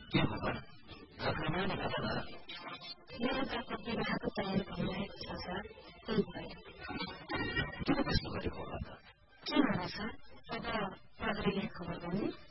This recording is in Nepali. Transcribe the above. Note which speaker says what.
Speaker 1: के खबर झगडा नि भएन
Speaker 2: मेरो दाको विवाहको तयारी भइरहेको छ सर त्यही भयो
Speaker 1: किन त्यस्तो गरेको होला त
Speaker 2: के होला सर अब पदले खबर गर्ने